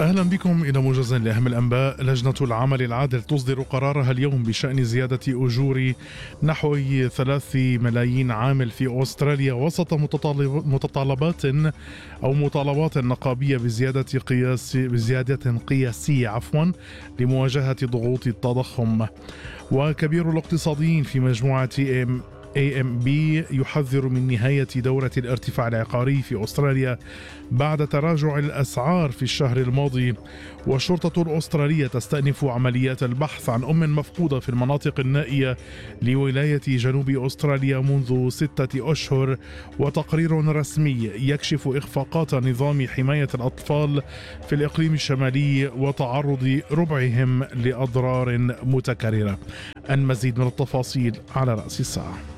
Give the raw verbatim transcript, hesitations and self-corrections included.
أهلا بكم إلى موجز لأهم الأنباء. لجنة العمل العادل تصدر قرارها اليوم بشأن زيادة أجور نحو ثلاث ملايين عامل في أستراليا وسط متطالب متطلبات أو مطالبات نقابية بزيادة قياس بزيادة قياسية عفوا لمواجهة ضغوط التضخم. وكبير الاقتصاديين في مجموعة إيه إم بي يحذر من نهاية دورة الارتفاع العقاري في أستراليا بعد تراجع الأسعار في الشهر الماضي. والشرطة الأسترالية تستأنف عمليات البحث عن أم مفقودة في المناطق النائية لولاية جنوب أستراليا منذ ستة أشهر. وتقرير رسمي يكشف إخفاقات نظام حماية الأطفال في الإقليم الشمالي وتعرض ربعهم لأضرار متكررة. المزيد من التفاصيل على رأس الساعة.